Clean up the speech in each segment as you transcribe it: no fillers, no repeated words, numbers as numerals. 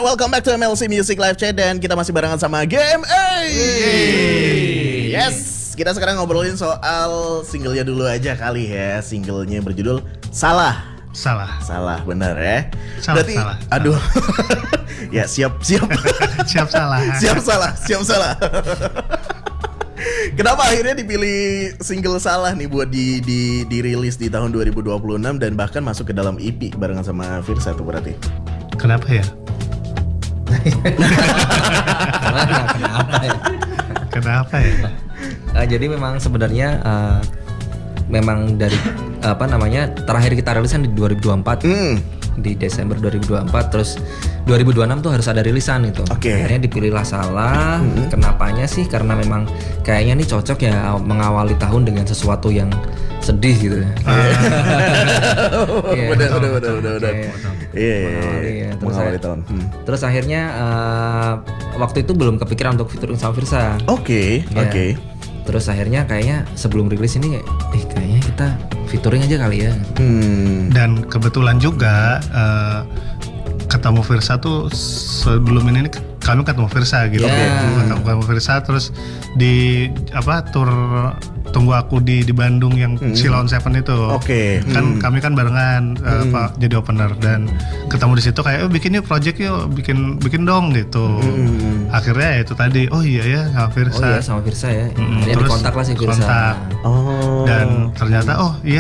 welcome back to MLC Music Live Chat dan kita masih barengan sama GMA. Yes, kita sekarang ngobrolin soal singlenya dulu aja kali ya. Singlenya berjudul Salah, benar ya. Berarti, salah. Aduh, ya siap. Siap salah. siap salah. Kenapa akhirnya dipilih single Salah nih buat dirilis di tahun 2026 dan bahkan masuk ke dalam EP barengan sama Firsa tuh berarti? Kenapa ya? Kenapa ya? Jadi memang sebenarnya memang dari terakhir kita rilisan di 2024 di Desember 2024, terus 2026 tuh harus ada rilisan gitu. Akhirnya dipilihlah Salah. Kenapanya sih? Karena memang kayaknya nih cocok ya mengawali tahun dengan sesuatu yang sedih gitu. Benar. Iya. Mengawali tahun. Terus akhirnya waktu itu belum kepikiran untuk featuring sama Firsa. Oke. Terus akhirnya kayaknya sebelum rilis ini kayaknya kita featuring aja kali ya. Dan kebetulan juga ketemu Firsa tuh sebelum ini kami ketemu Firsa gitu. Ketemu Firsa terus di tour Tunggu Aku di Bandung yang Silon Seven itu. Kan kami kan barengan jadi opener dan ketemu di situ kayak bikin yuk project yuk, bikin dong gitu. Akhirnya ya itu tadi sama Firsa. Sama Firsa ya. Terus dikontak lah si Firsa. Dan ternyata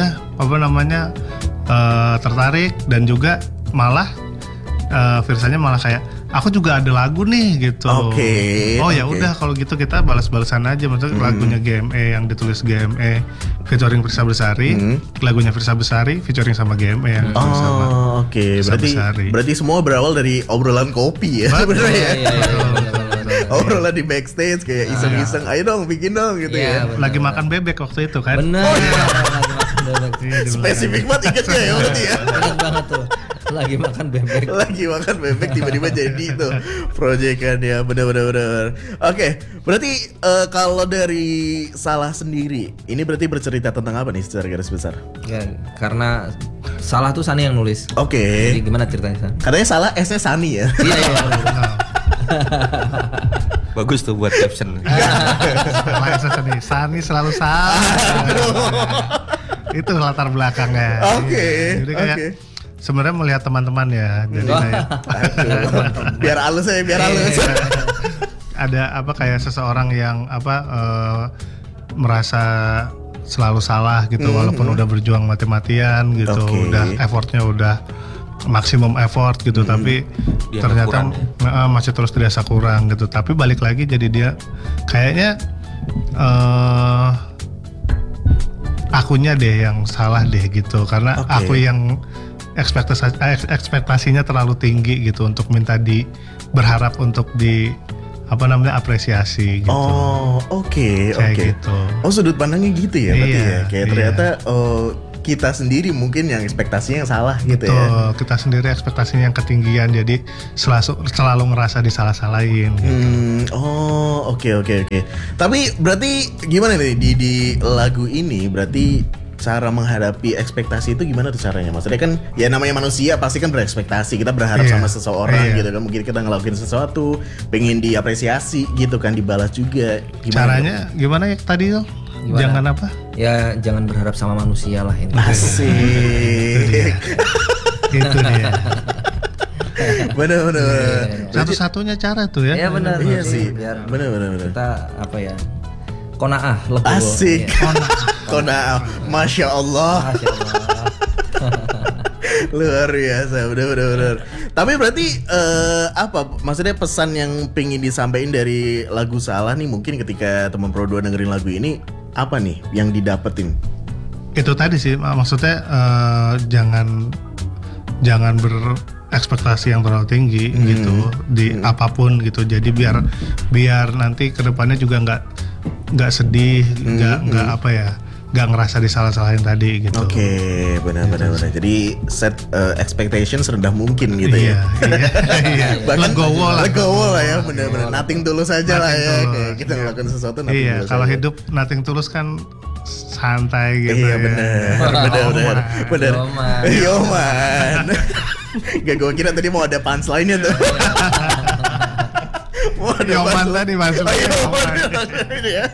tertarik dan juga malah Firsanya malah kayak aku juga ada lagu nih gitu. Udah kalau gitu kita balas-balasan aja. Maksudnya lagunya GME yang ditulis GME featuring Firsa Besari, lagunya Firsa Besari featuring sama GME yang ditulis sama Firsa Besari. Berarti semua berawal dari obrolan kopi ya. Bener ya. Obrolan di backstage kayak iseng-iseng, ayo dong bikin dong gitu ya. Lagi makan bebek waktu itu kan. Bener. Spesifik banget ingetnya ya berarti ya. Ingat banget tuh. Lagi makan bebek tiba-tiba jadi itu proyekannya. Bener. Oke, berarti kalau dari Salah sendiri ini berarti bercerita tentang apa nih secara garis besar? Ya, karena Salah tuh Sani yang nulis. Jadi gimana ceritanya San? Katanya Salah S-nya Sani ya. Iya. Bagus tuh buat caption. Sani selalu salah. Itu latar belakangnya. Jadi kayak sebenarnya melihat teman-teman ya. Jadi kayak biar halus. Ada kayak seseorang yang merasa selalu salah gitu walaupun udah berjuang mati-matian gitu, udah effortnya udah maksimum effort gitu, tapi dia ternyata masih terus dirasa kurang gitu. Tapi balik lagi jadi dia kayaknya akunya deh yang salah deh gitu, karena aku yang ekspektasinya terlalu tinggi gitu untuk minta berharap untuk apresiasi gitu. Gitu. Sudut pandangnya gitu ya berarti ya. Kayak ternyata kita sendiri mungkin yang ekspektasinya yang salah gitu ya. Kita sendiri ekspektasinya yang ketinggian, jadi selalu ngerasa disalah-salahin gitu. Oke. Tapi berarti gimana nih di lagu ini, berarti cara menghadapi ekspektasi itu gimana tuh caranya? Maksudnya kan ya namanya manusia pasti kan berekspektasi, kita berharap sama seseorang gitu kan, mungkin kita ngelakuin sesuatu pengen diapresiasi gitu kan, dibalas juga. Caranya gimana ya tadi tuh? Jangan apa? Ya jangan berharap sama manusia lah ini. Asik. Itu dia. Bener. Satu-satunya cara tuh ya. Iya benar. Iya sih. Bener. Kita Qanaah legowo. Asik. Qanaah. Masya Allah. Luar biasa, bener. Tapi berarti maksudnya pesan yang pengen disampaikan dari lagu Salah nih, mungkin ketika teman Pro 2 dengerin lagu ini, apa nih yang didapetin? Itu tadi sih, maksudnya jangan berekspektasi yang terlalu tinggi gitu di apapun gitu. Jadi biar nanti kedepannya juga nggak sedih, nggak ngerasa disalah-salahin tadi gitu. Benar. Jadi set expectation serendah mungkin gitu ya. Iya. Legowo lah ya, benar. Nothing tulus aja lah ya. Kayak kita ngelakuin sesuatu nothing tulus. Iya, kalau hidup nothing tulus kan santai gitu. Iya, benar. Yoman. Gak, gue kira tadi mau ada punchline-nya tuh. Mau ada Yoman tadi masuk. Oh, Yoman. Ya.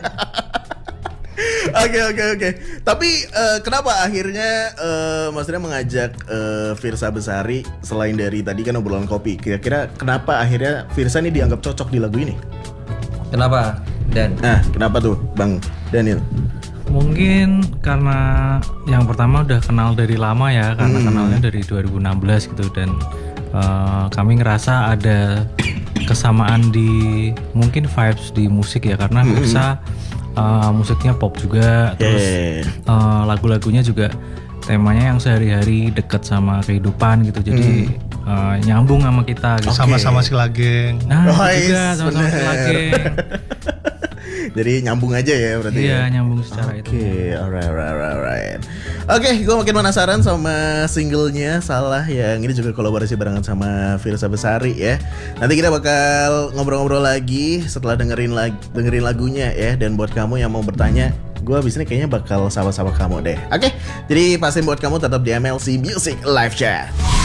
Oke. Tapi kenapa akhirnya maksudnya mengajak Firsa Besari selain dari tadi kan obrolan kopi? Kira-kira kenapa akhirnya Firsa ini dianggap cocok di lagu ini? Kenapa? Dan Kenapa tuh Bang Daniel? Mungkin karena yang pertama udah kenal dari lama ya, karena kenalnya dari 2016 gitu, dan kami ngerasa ada kesamaan di mungkin vibes di musik ya, karena Firsa musiknya pop juga, terus lagu-lagunya juga temanya yang sehari-hari deket sama kehidupan gitu, jadi nyambung sama kita gitu. Sama-sama si Lageng. Nah, itu juga sama-sama si Lageng. Jadi nyambung aja ya berarti. Iya, nyambung secara itu. Oke, alright. Oke, gue makin penasaran sama singlenya Salah yang ini juga kolaborasi barengan sama Firsa Besari ya. Nanti kita bakal ngobrol-ngobrol lagi setelah dengerin lagunya ya. Dan buat kamu yang mau bertanya, gue abis ini kayaknya bakal sama-sama kamu deh. Oke, jadi pastiin buat kamu tetap di MLC Music Live Chat.